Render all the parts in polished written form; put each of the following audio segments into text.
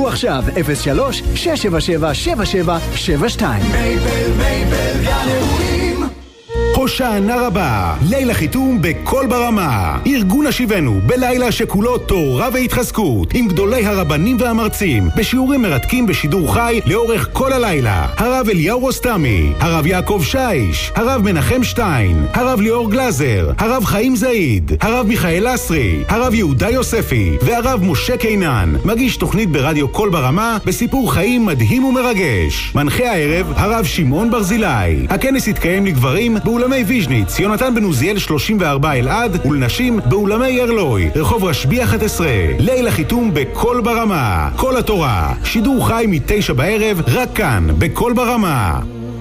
חייגו עכשיו 03-677-7772. מייבל גן אירועים. הושענא רבה, לילה חיתום בכל ברמה. ארגון השיבנו בלילה שכולו תורה והתחזקות, עם גדולי הרבנים והמרצים, בשיעורים מרתקים בשידור חי לאורך כל הלילה. הרב אליהו רוסטמי, הרב יעקב שיש, הרב מנחם שטיין, הרב ליאור גלזר, הרב חיים זעיד, הרב מיכאל אסרי, הרב יהודה יוספי והרב משה קינן. מגיש תוכנית ברדיו כל ברמה בסיפור חיים מדהים ומרגש. מנחה הערב הרב שמעון ברזילי. הכנס יתקיים לגברים באולמי ויז'ניץ, יונתן בן עוזיאל 34 אלעד, ולנשים באולמי ירלוי, רחוב רשב"י 11. לילה חיתום בכל ברמה. כל התורה, שידור חי מ-9 בערב, רק כאן, בכל ברמה.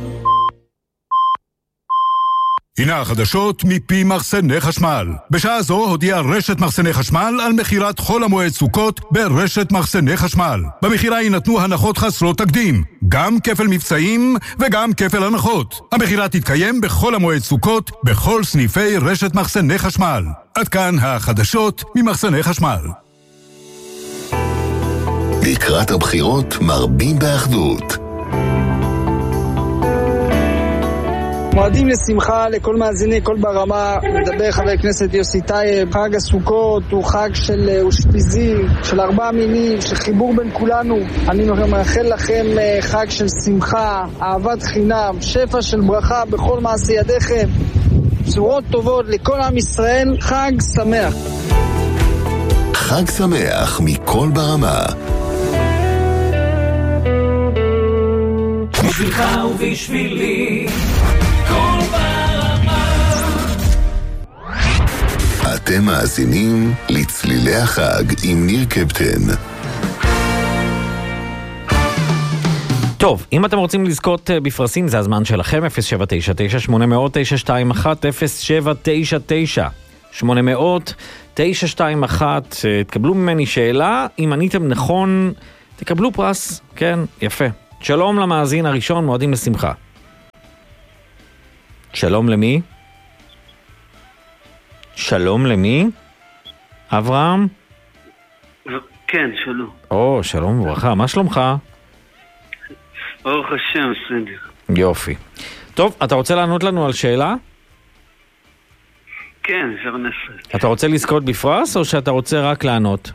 הנה החדשות מפי מחסני חשמל. בשעה זו הודיעה רשת מחסני חשמל על מחירת חול המועד סוכות ברשת מחסני חשמל. במחירה יינתנו הנחות חסרות תקדים, גם כפל מבצעים וגם כפל הנחות. המחירה תתקיים בכל המועד סוכות בכל סניפי רשת מחסני חשמל. עד כאן החדשות ממחסני חשמל. לקראת הבחירות מרבים באחדות. מועדים לשמחה לכל מאזיני כל ברמה. מדבר חבר הכנסת יוסי טייב. חג הסוכות הוא חג של אושפיזין, של 4 מינים, של חיבור בין כולנו. אני מאחל לכם חג של שמחה, אהבת חינם, שפע של ברכה בכל מעשי ידיכם, בשורות טובות לכל עם ישראל. חג שמח. חג שמח מכל ברמה. בשבילך ובשבילי כל ברמה. אתם מאזינים לצלילי החג עם ניר קפטן. טוב, אם אתם רוצים לזכות בפרסים, זה הזמן שלכם. 079-900-921 079-900-921. תקבלו ממני שאלה, אם עניתם נכון תקבלו פרס. כן, יפה. שלום למאזין הראשון, מועדים לשמחה. שלום למי? שלום למי? אברהם? כן, שלום. או, שלום וברכה, מה שלומך? ברוך השם, בסדר. יופי. טוב, אתה רוצה לענות לנו על שאלה? כן, אפשר לנסות. אתה רוצה לזכות בפרס או שאתה רוצה רק לענות?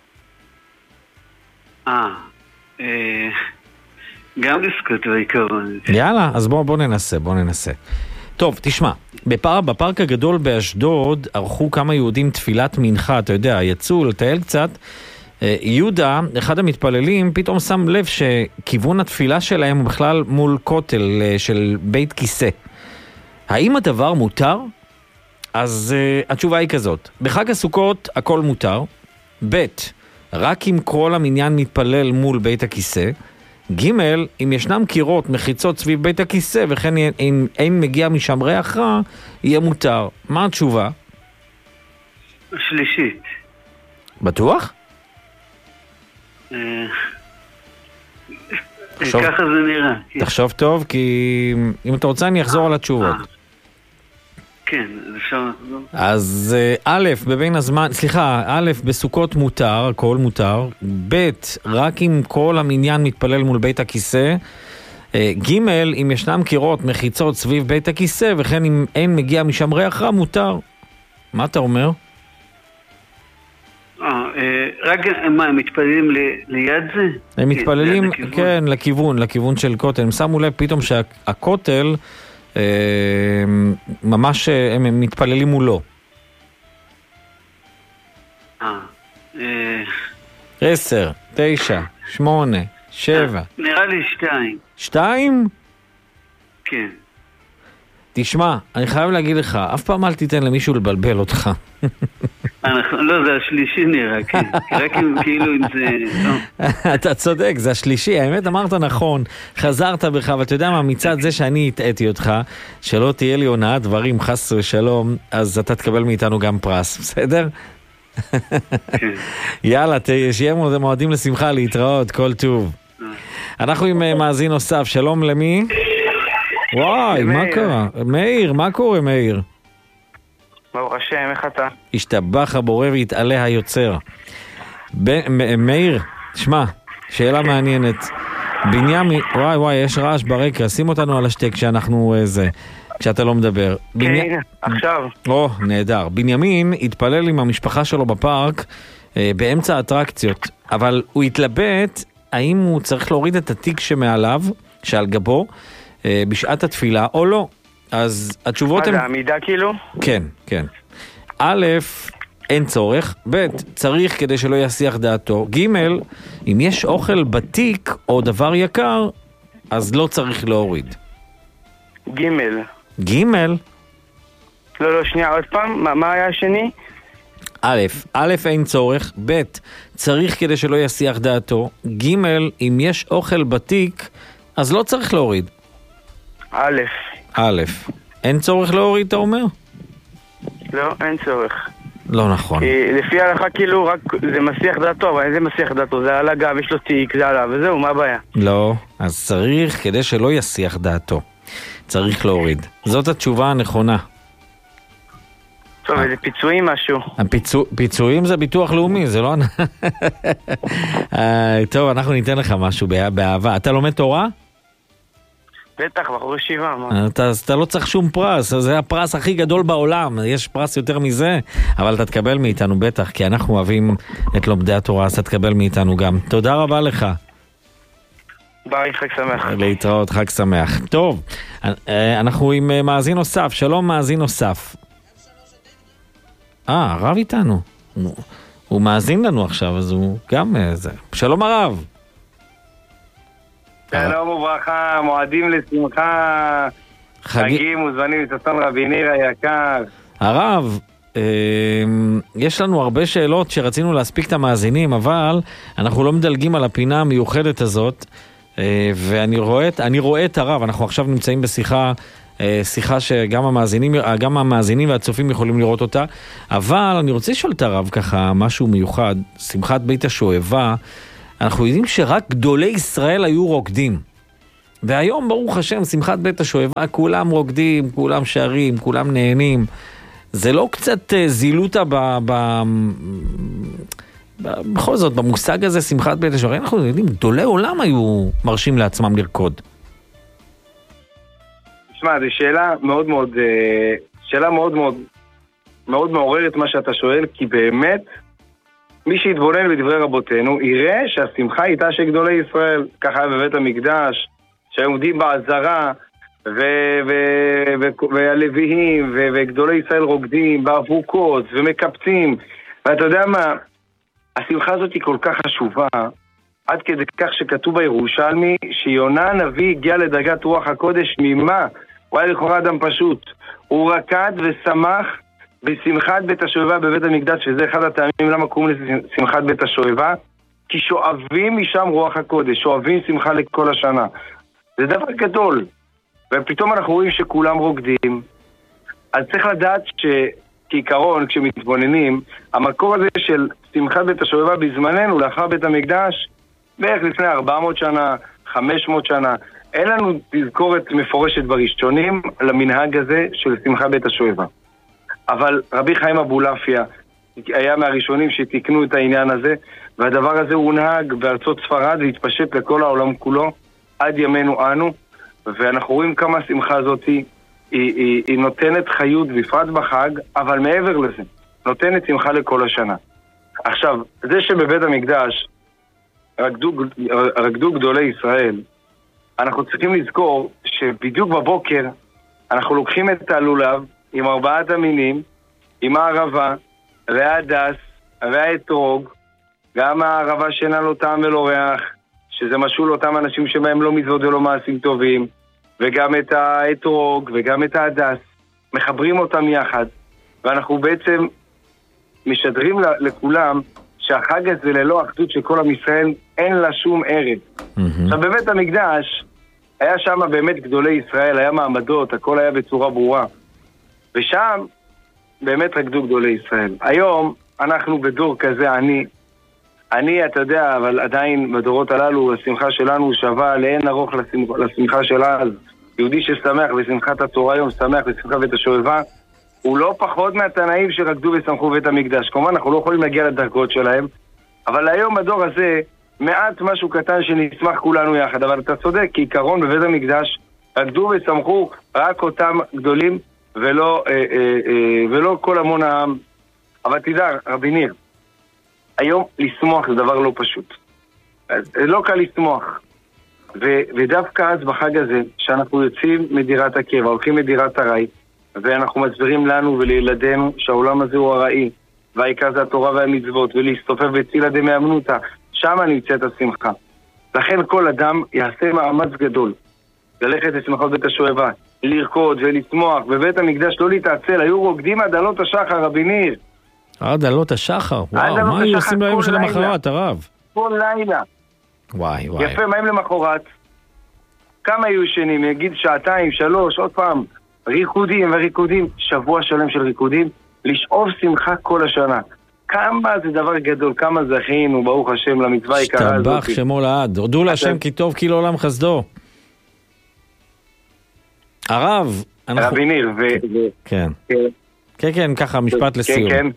גם לזכות בעיקרון. יאללה, אז בוא ננסה. טוב, תשמע, בפארק הגדול באשדוד ערכו כמה יהודים תפילת מנחה, אתה יודע, יצאו לטייל קצת. יהודה, אחד המתפללים, פתאום שם לב שכיוון התפילה שלהם הוא בכלל מול כותל של בית כיסא. האם הדבר מותר? אז התשובה היא כזאת, בחג הסוכות הכל מותר, ב' רק אם כל המניין מתפלל מול בית הכיסא, ג' אם ישנם קירות מחיצות סביב בית הכיסא וכן אם מגיע משם ריח רע, יהיה מותר. מה התשובה? השלישית. בטוח? ככה זה נראה. תחשוב טוב, כי אם אתה רוצה אני אחזור על התשובות. כן, אפשר לחזור. אז א', בבין הזמן, א', בסוכות מותר, הכל מותר, ב', רק אם כל המניין מתפלל מול בית הכיסא, ג', אם ישנם קירות מחיצות סביב בית הכיסא, וכן אם אין מגיע משם ריח רע, מותר. מה אתה אומר? רק מה, הם מתפללים ליד זה? הם מתפללים, כן, לכיוון של כותל. הם שמו לב פתאום שהכותל ממש הם מתפללים מולו. 10, 9, 8, 7. נראה לי 2. 2? כן. תשמע, אני חייב להגיד לך, אף פעם אל תיתן למישהו לבלבל אותך. לא, זה השלישי נראה, כן. רק כאילו אם זה... אתה צודק, זה השלישי, האמת אמרת נכון, חזרת בך, אבל אתה יודע מה, מצד זה שאני הטעיתי אותך, שלא תהיה לי הונאת דברים, חס ושלום, אז אתה תקבל מאיתנו גם פרס, בסדר? כן. יאללה, שיהיה מועדים לשמחה, להתראות, כל טוב. אנחנו עם מאזין נוסף, שלום למי? וואי, מה קרה? מאיר, מה קורה מאיר? ברוך השם, איך אתה? השתבח הבורא והתעלה היוצר. מאיר, תשמע, שאלה מעניינת. בנימין, וואי, יש רעש ברקע, שים אותנו על השתק כשאנחנו כשאתה לא מדבר. כן, עכשיו. נהדר. בנימין התפלל עם המשפחה שלו בפארק באמצע האטרקציות, אבל הוא התלבט האם הוא צריך להוריד את התיק שמעליו, שעל גבו, בשעת התפילה או לא. אז התשובות הן... מה זה, עמידה כאילו? כן, כן. א', אין צורך. ב', צריך כדי שלא יסיח דעתו. ג', אם יש אוכל בתיק או דבר יקר, אז לא צריך להוריד. ג'? לא, שנייה, עוד פעם, מה היה השני? א', אין צורך. ב', צריך כדי שלא יסיח דעתו. ג', אם יש אוכל בתיק, אז לא צריך להוריד. א', אין צורך להוריד, אתה אומר? לא, אין צורך. לא נכון. לפי ההלכה כאילו רק זה מסיח דעתו, אבל איזה מסיח דעתו? זה על הגב, יש לו תיק, זה עליו, וזהו, מה הבעיה? לא, אז צריך כדי שלא יסיח דעתו. צריך להוריד. זאת התשובה הנכונה. טוב, איזה פיצויים משהו. פיצויים זה ביטוח לאומי, זה לא... טוב, אנחנו ניתן לך משהו באהבה. אתה לומד תורה? בטח, בחור ישיבה. אתה לא צריך שום פרס, זה הפרס הכי גדול בעולם, יש פרס יותר מזה, אבל אתה תקבל מאיתנו בטח, כי אנחנו אוהבים את לומדי התורה, אז אתה תקבל מאיתנו גם. תודה רבה לך. ביי, חג שמח. להתראות, חג שמח. טוב, אנחנו עם מאזין נוסף. שלום, מאזין נוסף. הרב איתנו. הוא מאזין לנו עכשיו, אז הוא גם זה. שלום הרב. שלום וברכה, מועדים לשמחה, חגים מוזמנים לששון רבי ניר היקר. הרב, יש לנו הרבה שאלות שרצינו להספיק את המאזינים, אבל אנחנו לא מדלגים על הפינה המיוחדת הזאת, ואני רואה את הרב, אנחנו עכשיו נמצאים שיחה שגם המאזינים והצופים יכולים לראות אותה, אבל אני רוצה לשאול את הרב ככה משהו מיוחד, שמחת בית השואבה, אנחנו יודעים שרק גדולי ישראל היו רוקדים, והיום ברוך השם שמחת בית השואבה כולם רוקדים, כולם שרים, כולם נהנים. זה לא קצת זילותה בכל זאת במושג הזה שמחת בית השואבה? אנחנו יודעים גדולי עולם היו מרשים לעצמם לרקוד. תשמע, זו שאלה מאוד מאוד מעוררת מה שאתה שואל, כי באמת מי שיתבונן בדברי רבותינו יראה שהשמחה הייתה של גדולי ישראל. ככה היה בבית המקדש, שעומדים בעזרה והלוויים וגדולי ישראל רוקדים באבוקות ומקפצים. ואתה יודע מה, השמחה הזאת היא כל כך חשובה, עד כדי כך שכתוב בירושלמי שיונה הנביא הגיע לדרגת רוח הקודש. ממה? הוא היה לכאורה אדם פשוט, הוא רקד ושמח בשמחת בית השואבה בבית המקדש, שזה אחד הטעמים למה קוראים לשמחת בית השואבה, כי שואבים משם רוח הקודש, שואבים שמחה לכל השנה. זה דבר גדול, ופתאום אנחנו רואים שכולם רוקדים. אז צריך לדעת שכעיקרון, כשמתבוננים, המקור הזה של שמחת בית השואבה בזמננו, לאחר בית המקדש, בערך לפני 400 שנה, 500 שנה, אין לנו תזכורת מפורשת בראשונים למנהג הזה של שמחת בית השואבה. אבל רבי חיים אבולעפיה היה מהראשונים שתיקנו את העניין הזה, והדבר הזה הונהג בארצות ספרד והתפשט לכל העולם כולו עד ימינו אנו, ואנחנו רואים כמה השמחה הזאת היא נותנת חיות בפרט בחג, אבל מעבר לזה נותנת שמחה לכל השנה. עכשיו, זה שבבית המקדש רקדו גדולי ישראל, אנחנו צריכים לזכור שבדיוק בבוקר אנחנו לוקחים את הלולב עם 4 המינים, עם הערבה והדס והאתרוג, גם הערבה שאינה לו טעם ולא ריח, שזה משהו לאותם אנשים שבהם לא מזווד ולא מעשים טובים, וגם את האתרוג וגם את ההדס, מחברים אותם יחד, ואנחנו בעצם משדרים לכולם שהחג הזה ללא אחדות של כל עם ישראל אין לה שום ערך. עכשיו בבית המקדש היה שם באמת גדולי ישראל, היה מעמדות, הכל היה בצורה ברורה, ושם באמת רקדו גדולי ישראל. היום אנחנו בדור כזה אני, אתה יודע, אבל עדיין בדורות הללו השמחה שלנו שווה לאין ארוך לשמחה של אז. יהודי ששמח בשמחת התורה היום, שמח בשמחת בית השואבה, הוא לא פחות מהתנאים שרקדו ושמחו בית המקדש. כמובן אנחנו לא יכולים להגיע לדרגות שלהם, אבל היום בדור הזה מעט משהו קטן שנשמח כולנו יחד, אבל אתה צודק, כי עיקרון בבית המקדש רקדו ושמחו רק אותם גדולים ולא כל המון העם. אבל תדע, רבי ניר, היום לשמוח זה דבר לא פשוט. לא קל לשמוח. ודווקא אז בחג הזה, שאנחנו יוצאים מדירת הקבע, הולכים מדירת הרי, ואנחנו מסבירים לנו ולילדינו שהעולם הזה הוא הראי, והעיקר זה התורה והמצוות, ולהסתופף בצילה דמי אמנותא, שם נמצאת השמחה. לכן כל אדם יעשה מאמץ גדול, ללכת לשמחות בית השואבה, לרקוד ולשמוח, בבית המקדש לא להתעצל, היו רוקדים עד עלות השחר, רבי ניר. עד עלות השחר? וואו, מה היו עושים ביום של המחרת, הרב? כל לילה. וואי. יפה, מה עם למחרת? כמה היו ישנים? נגיד שעתיים, 3, עוד פעם, ריקודים, שבוע שלם של ריקודים, לשאוב שמחה כל השנה. כמה זה דבר גדול, כמה זכינו, ברוך השם, למצווה היקרה הזאת. השתבח שמו לעד, הודו להשם כי טוב כי לעולם חסדו. הרב, רבי ניר, כן, ככה, משפט לסיום. כן.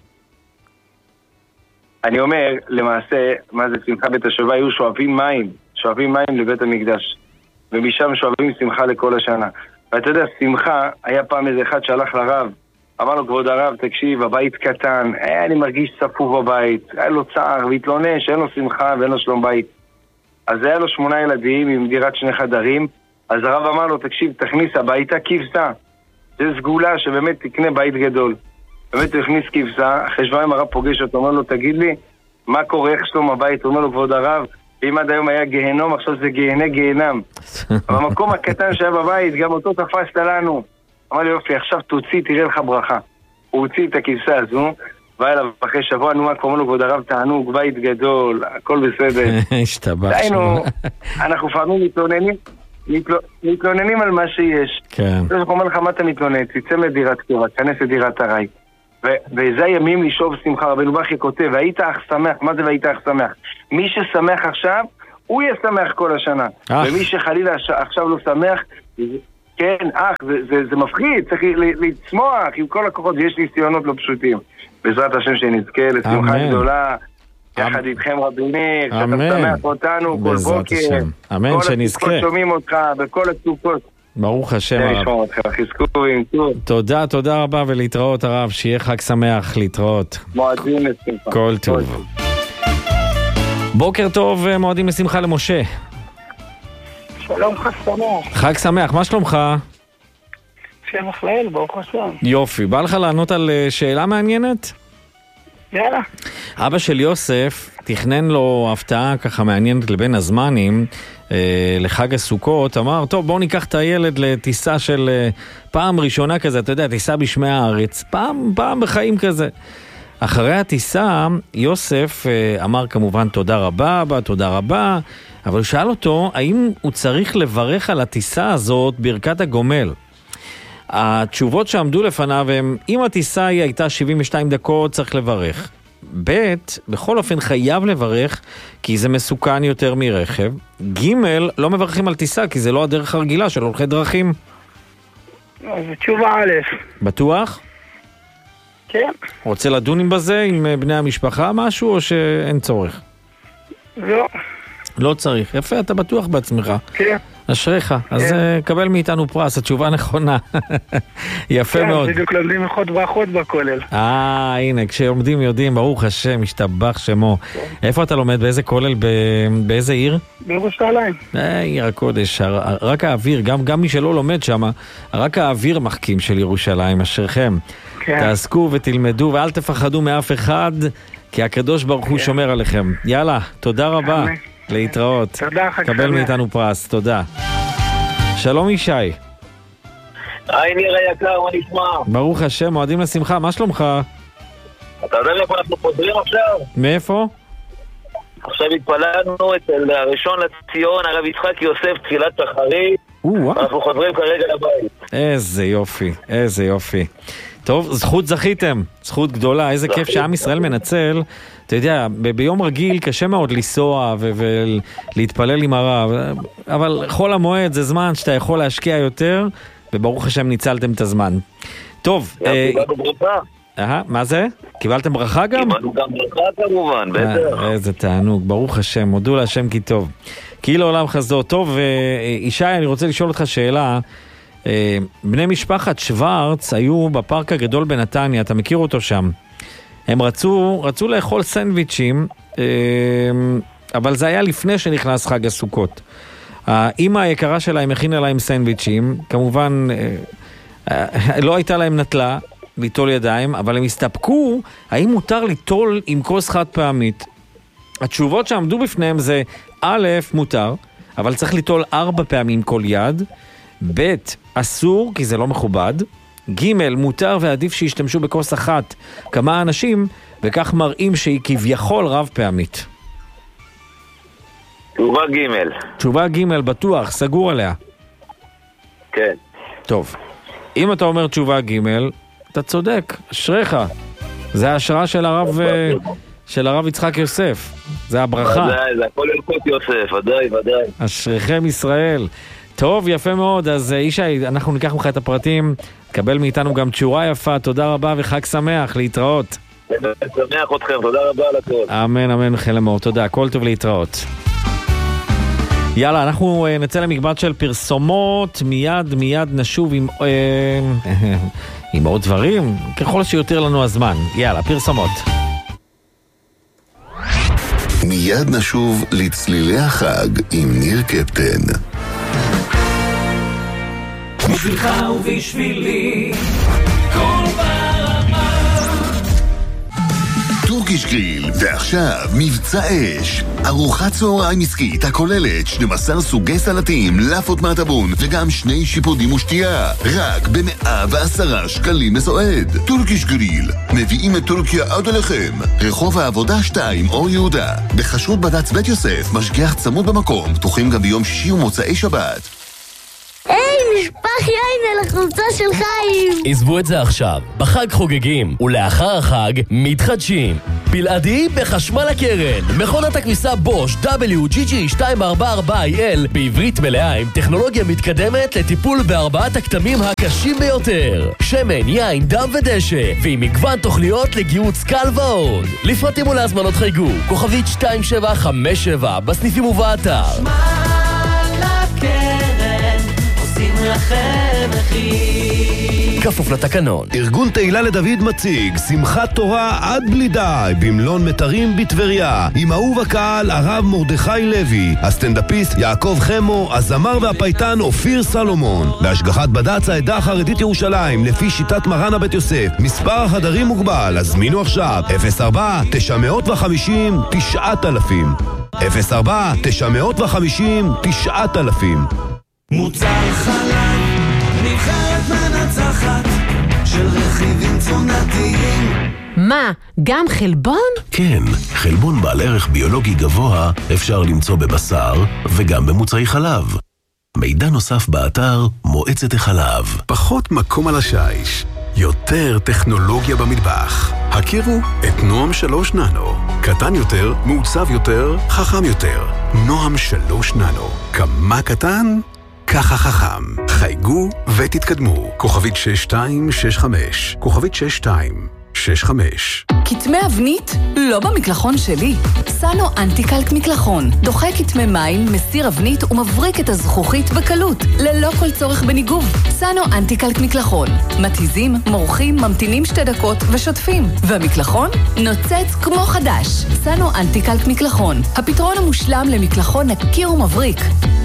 אני אומר, למעשה, מה זה שמחה בית השואבה? היו שואבים מים לבית המקדש, ומשם שואבים שמחה לכל השנה. ואתה יודע, שמחה, היה פעם איזה אחד שהלך לרב, אמר לו, כבוד הרב, תקשיב, הבית קטן, אני מרגיש צפוף בבית, היה לו צער והתלונן שאין לו שמחה ואין לו שלום בית. אז היה לו 8 ילדים עם דירת 2 חדרים, אז הרב אמר לו, תקשיב, תכניס הביתה כבשה. זה סגולה שבאמת תקנה בית גדול. באמת הוא הכניס כבשה, אחרי שבועיים הרב פוגש אותו, אומר לו, תגיד לי, מה קורה, איך שלום הבית? הוא אומר לו, כבוד הרב, אם עד היום היה גהנום, עכשיו זה גיהנם. אבל המקום הקטן שהיה בבית, גם אותו תפסת לנו. אמר לי, יופי, עכשיו תוציא, תראה לך ברכה. הוא הוציא את הכבשה הזו, והיה לה אחרי שבוע, נו, קוראים לו, כבוד הרב, תענוג, בית גדול, הכל בסדר. השתבח. דיינו, אנחנו פעמים מתלוננים על מה שיש. כן. אני אומר לך, מה אתה מתלונן? תצא מדירת קבע, תכנס לדירת הרי. וזה הימים לשאוב שמחה. רבנו בכי כותב, והיית אך שמח. מה זה והיית אך שמח? מי ששמח עכשיו, הוא יהיה שמח כל השנה. ומי שחלילה עכשיו לא שמח, כן, זה מפחיד, צריך לצמוח עם כל הכוחות, ויש ניסיונות לא פשוטים. בעזרת השם שנזכה לשמחה גדולה, יחד איתכם רבי ניר, שאתה שמח אותנו כל בוקר. אמן, שנזכה. כל שומעים אותך בכל הסוכות. ברוך השם הרב. תודה רבה ולהתראות הרב, שיהיה חג שמח, להתראות. מועדים לשמחה. כל טוב. בוקר טוב, מועדים לשמחה למשה. שלום, חג שמח. חג שמח, מה שלומך? שמח לאל, ברוך השם. יופי, בא לך לענות על שאלה מעניינת? יאללה. אבא של יוסף תכנן לו הפתעה ככה מעניינת לבין הזמנים לחג הסוכות, אמר, טוב, בואו ניקח את הילד לטיסה של פעם ראשונה כזה, אתה יודע, טיסה בשמי הארץ, פעם בחיים כזה. אחרי הטיסה, יוסף אמר כמובן תודה רבה, אבל הוא שאל אותו, האם הוא צריך לברך על הטיסה הזאת ברכת הגומל? התשובות שעמדו לפניו הם, אם הטיסה היא הייתה 72 דקות, צריך לברך. ב', בכל אופן חייב לברך, כי זה מסוכן יותר מרכב. ג', לא מברכים על טיסה, כי זה לא הדרך הרגילה של הולכי דרכים. זה תשובה א'. בטוח? כן. רוצה לדון בזה עם בני המשפחה משהו, או שאין צורך? לא. לא צריך. יפה, אתה בטוח בעצמך. כן. אשריך, אז קבל מאיתנו פרס, התשובה נכונה. יפה מאוד. כן, בדיוק לומדים אחות ברכות בכולל. הנה, כשעומדים יודעים, ברוך השם, משתבח שמו. איפה אתה לומד? באיזה כולל? באיזה עיר? בירושלים. עיר הקודש, רק האוויר, גם מי שלא לומד שם, רק האוויר מחכים של ירושלים, אשריכם. תעסקו ותלמדו, ואל תפחדו מאף אחד, כי הקדוש ברוך הוא שומר עליכם. יאללה, תודה רבה. להתראות. תודה, חג קבל מאיתנו פרס, תודה. שלום ישי. היי ניר היקר, מה נשמע? ברוך השם, מועדים לשמחה, מה שלומך? אתה יודע איפה אנחנו חוזרים עכשיו? מאיפה? עכשיו התפללנו אצל הראשון לציון, הרב יצחק יוסף, תפילת שחרית. אנחנו חוזרים כרגע לבית. איזה יופי, איזה יופי. טוב, זכות זכיתם, זכות גדולה, איזה כיף שעם ישראל מנצל. אתה יודע, ביום רגיל קשה מאוד לנסוע ולהתפלל עם הרב, אבל חול המועד זה זמן שאתה יכול להשקיע יותר, וברוך השם ניצלתם את הזמן. טוב, מה זה? קיבלתם ברכה גם? קיבלנו גם ברכה כמובן, בטח. איזה תענוג, ברוך השם, מודו להשם כי טוב. כי לעולם חסדו. טוב, ישי, אני רוצה לשאול אותך שאלה. בני משפחת שוורץ היו בפארק הגדול בנתניה, אתה מכיר אותו שם. הם רצו לאכול סנדוויצ'ים, אבל זה היה לפני שנכנס חג הסוכות. האמא היקרה שלהם הכינה להם סנדוויצ'ים, כמובן לא הייתה להם נטלה ליטול ידיים, אבל הם הסתפקו, האם מותר ליטול עם כוס חד פעמית? התשובות שעמדו בפניהם זה, א', מותר, אבל צריך ליטול 4 פעמים כל יד, ב', אסור כי זה לא מכובד, ג', מותר ועדיף שישתמשו בכוס אחת כמה אנשים, וכך מראים שהיא כביכול רב פעמית. תשובה ג'. תשובה ג' בטוח, סגור עליה. כן. טוב, אם אתה אומר תשובה ג', אתה צודק, אשריך. זה ההשראה של הרב יצחק יוסף. זה הברכה. זה הכל ילכות יוסף, ודאי. אשריכם ישראל. טוב, יפה מאוד. אז ישי, אנחנו ניקח ממך את הפרטים, תקבל מאיתנו גם תשורה יפה. תודה רבה וחג שמח, להתראות. שמח אתכם, תודה רבה על הכל. אמן, אמן, חלמור, תודה, כל טוב, להתראות. יאללה, אנחנו נצא למקבץ של פרסומות, מיד נשוב עם עוד דברים, ככל שיותר לנו הזמן. יאללה, פרסומות. מיד נשוב לצלילי החג עם ניר קפטן. בשבילך ובשבילי, כל ברמה. טורקיש גריל, ועכשיו מבצע אש. ארוחת צהריים עסקית הכוללת 12 סוגי סלטים, לאפות מהטבון וגם 2 שיפודים ושתייה. רק ב110 שקלים לסועד. טורקיש גריל, מביאים את טורקיה עד אליכם. רחוב העבודה 2 אור יהודה. בחשרות בד"ץ בית יוסף, משגיח צמוד במקום, פתוחים גם ביום שישי ומוצאי שבת. נשפך יין על החולצה של חיים. עזבו את זה עכשיו, בחג חוגגים, ולאחר החג מתחדשים. בלעדי בחשמל הקרן, מכונת הכביסה בוש WGG244IL בעברית מלאה עם טכנולוגיה מתקדמת לטיפול בארבעת הכתמים הקשים ביותר. שמן, יין, דם ודשא, ועם מגוון תוכניות לגיהוץ קל ועוד. לפרטים ולהזמנות חייגו, כוכבית 2757 בסניפים ובאתר. כפוף לתקנון. ארגון תהילה לדוד מציג שמחת תורה עד בלי די במלון מטרים בטבריה עם אהוב הקהל הרב מרדכי לוי, הסטנדאפיסט יעקב חמו, הזמר והפייטן אופיר סלומון, בהשגחת בד"ץ העדה החרדית ירושלים לפי שיטת מרן הבית יוסף. מספר החדרים מוגבל, הזמינו עכשיו 04-950-9000 04-950-9000. מוצר חלב, נבחרת מנצחת של רכיבים תזונתיים. מה, גם חלבון? כן, חלבון בעל ערך ביולוגי גבוה אפשר למצוא בבשר וגם במוצרי חלב. מידע נוסף באתר מועצת החלב. פחות מקום על השיש, יותר טכנולוגיה במטבח. הכירו את נועם 3 ננו. קטן יותר, מעוצב יותר, חכם יותר. נועם 3 ננו. כמה קטן? ככה חכם. חייגו ותתקדמו. כוכבית 6265. כוכבית 6265. כתמי אבנית? לא במקלחון שלי. סאנו אנטיקלק מקלחון. דוחה כתמי מים, מסיר אבנית ומבריק את הזכוכית בקלות. ללא כל צורך בניגוב. סאנו אנטיקלק מקלחון. מתיזים, מורחים, ממתינים 2 דקות ושוטפים. והמקלחון? נוצץ כמו חדש. סאנו אנטיקלק מקלחון. הפתרון המושלם למקלחון נקי ומבריק.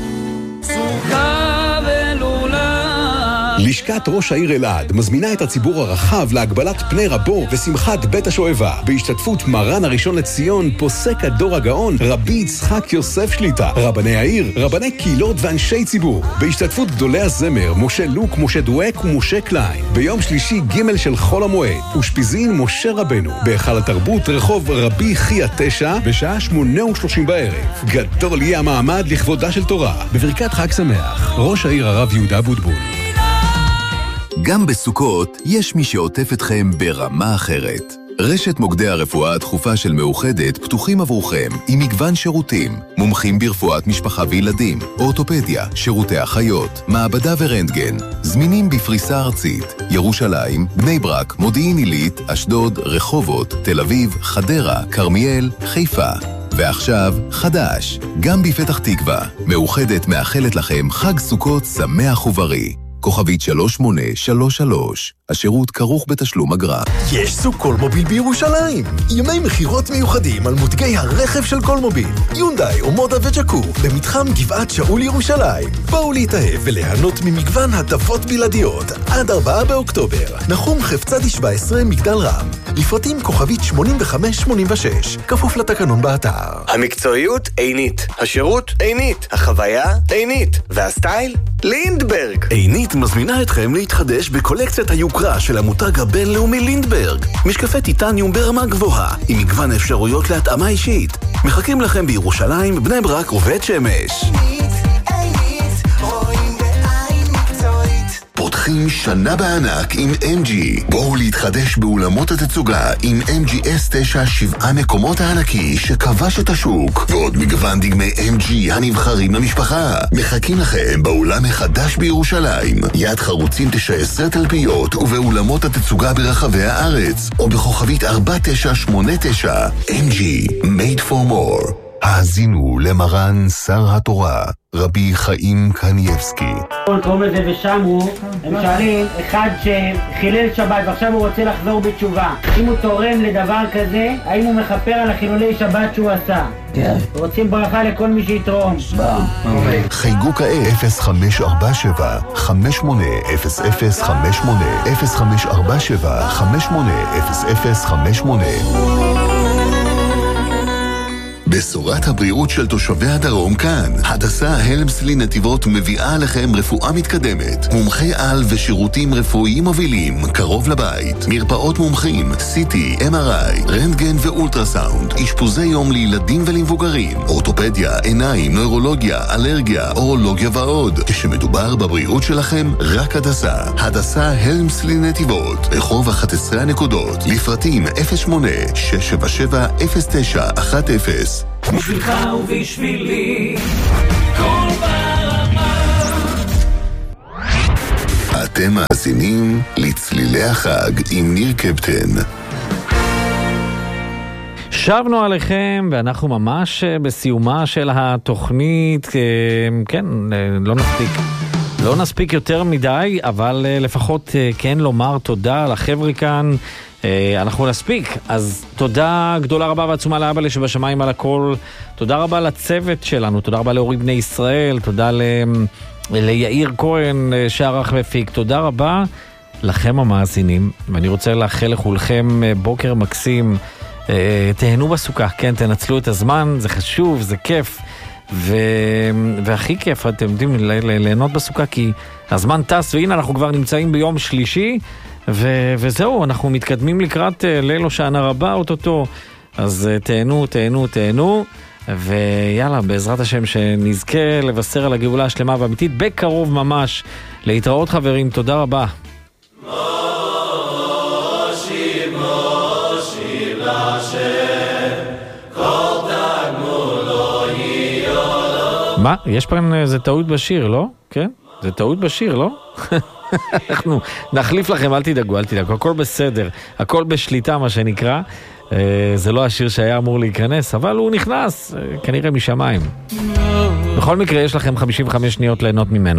סוכה ולולה. לשכת ראש העיר אלעד מזמינה את הציבור הרחב להגבלת פני רבו ושמחת בית השואבה בהשתתפות מרן הראשון לציון פוסק הדור הגאון רבי יצחק יוסף שליטה, רבני העיר, רבני קהילות ואנשי ציבור, בהשתתפות גדולי הזמר משה לוק, משה דואק ומשה קליין, ביום שלישי ג' של חול המועד ושפיזין משה רבנו בהיכל התרבות רחוב רבי חייא 9 בשעה 8:30 בערב. גדול יהיה המעמד לכבודה של תורה. בברכת חג שמח, ראש העיר הרב יהודה בוטבול. גם בסוכות יש מי שעוטף אתכם ברמה אחרת. רשת מוקדי הרפואה הדחופה של מאוחדת פתוחים עבורכם עם מגוון שירותים, מומחים ברפואת משפחה וילדים, אורתופדיה, שירותי אחיות, מעבדה ורנטגן, זמינים בפריסה ארצית, ירושלים, בני ברק, מודיעין עילית, אשדוד, רחובות, תל אביב, חדרה, כרמיאל, חיפה. ועכשיו, חדש, גם בפתח תקווה, מאוחדת מאחלת לכם חג סוכות שמח ובריא. כוכבית 3833, השירות כרוך בתשלום אגרה. יש סוג קולמוביל בירושלים. ימי מחירות מיוחדים על מותגי הרכב של קולמוביל. יונדאי, אומודה וג'קו, במתחם גבעת שאול ירושלים. בואו להתאהב וליהנות ממגוון הטבות בלעדיות. עד 4 באוקטובר. נחום חפצדי 17, מגדל רם. לפרטים כוכבית 8586, כפוף לתקנון באתר. המקצועיות עינית, השירות עינית, החוויה עינית, והסטייל לינדברג. עינית מזמינה אתכם להתחדש בקולקציית היוקרה של המותג הבינלאומי לינדברג. משקפי טיטניום ברמה גבוהה, עם מגוון אפשרויות להתאמה אישית. מחכים לכם בירושלים, בני ברק ובית שמש. פותחים שנה בענק עם MG. בואו להתחדש באולמות התצוגה עם MG S9 7 מקומות הענקי שכבש את השוק, ועוד מגוון דגמי MG הנבחרים למשפחה. מחכים לכם באולם החדש בירושלים, יד חרוצים 19 תלפיות, ובאולמות התצוגה ברחבי הארץ, או בכוכבית 4989. MG, made for more. האזינו למרן שר התורה, רבי חיים קניאבסקי. קוראים לזה ושמו, הם שואלים, אחד שחילל שבת ועכשיו הוא רוצה לחזור בתשובה, אם הוא תורם לדבר כזה, האם הוא מכפר על החילולי שבת שהוא עשה? כן. רוצים ברכה לכל מי שיתרום. חייגו כעת 0547 580058 0547 580058. בשורת הבריאות של תושבי הדרום כאן. הדסה הלמסלי נתיבות מביאה לכם רפואה מתקדמת, מומחי על ושירותים רפואיים מובילים קרוב לבית, מרפאות מומחים, CT, MRI, רנטגן ואולטרסאונד, אשפוזי יום לילדים ולמבוגרים, אורתופדיה, עיניים, נוירולוגיה, אלרגיה, אורולוגיה ועוד. כשמדובר בבריאות שלכם, רק הדסה. הדסה הלמסלי נתיבות, רחוב 11 הנקודות, לפרטים 08-677-0910. בשבילך ובשבילי כל ברמה. אתם מאזינים לצלילי החג עם ניר קפטן. שבנו עליכם ואנחנו ממש בסיומה של התוכנית. כן, לא נספיק יותר מדי, אבל לפחות כן לומר תודה לחבר'ה כאן. אנחנו נספיק, אז תודה גדולה רבה ועצומה לאבא לי שבשמיים על הכל. תודה רבה לצוות שלנו, תודה רבה להורי בני ישראל, תודה ליאיר כהן שערך מפיק, תודה רבה לכם המאזינים, ואני רוצה לאחל לכולכם בוקר מקסים. תהנו בסוכה, כן, תנצלו את הזמן, זה חשוב, זה כיף, והכי כיף, אתם יודעים, ליהנות בסוכה, כי הזמן טס, והנה אנחנו כבר נמצאים ביום שלישי, וזהו, אנחנו מתקדמים לקראת ליל הושענא רבה אוטוטו, אז תהנו, ויאללה, בעזרת השם שנזכה לבשר על הגאולה השלמה והאמיתית בקרוב ממש. להתראות חברים, תודה רבה. מה? יש פה איזה טעות בשיר, לא? כן? זה טעות בשיר, לא? אנחנו נחליף לכם, אל תדאגו, הכל בסדר, הכל בשליטה מה שנקרא. זה לא השיר שהיה אמור להיכנס, אבל הוא נכנס, כנראה משמיים. בכל מקרה יש לכם 55 שניות ליהנות ממנו.